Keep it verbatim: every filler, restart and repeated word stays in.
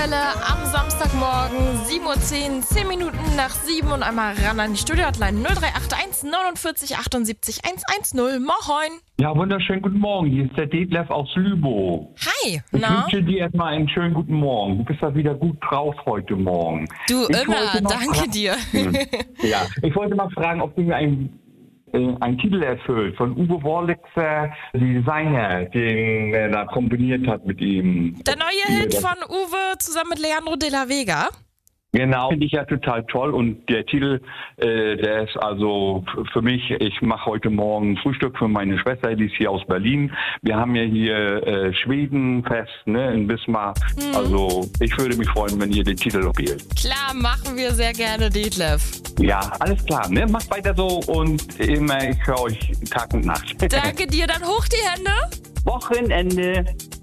Welle am Samstagmorgen, sieben Uhr zehn, zehn Minuten nach sieben und einmal ran an die Studio-Hotline null drei acht eins neunundvierzig achtundsiebzig hundertzehn. Moin! Ja, wunderschönen guten Morgen. Hier ist der Detlef aus Lübow. Hi, Ich na? wünsche dir erstmal einen schönen guten Morgen. Du bist ja wieder gut drauf heute Morgen. Du Ich immer, wollte mal danke fra- dir. Hm. Ja, ich wollte mal fragen, ob du mir einen, äh, einen Titel erfüllt von Uwe Wurlitzer, Designer, den er da kombiniert hat mit ihm. Der neue Wie Hit das- von Uwe zusammen mit Leandro de la Vega. Genau, finde ich ja total toll und der Titel, äh, der ist also f- für mich, ich mache heute Morgen Frühstück für meine Schwester, die ist hier aus Berlin. Wir haben ja hier äh, Schwedenfest, ne, in Bismarck. Also ich würde mich freuen, wenn ihr den Titel spielt. Klar, machen wir sehr gerne, Detlef. Ja, alles klar, ne, macht weiter so und immer, ich höre euch Tag und Nacht. Danke dir, dann hoch die Hände. Wochenende.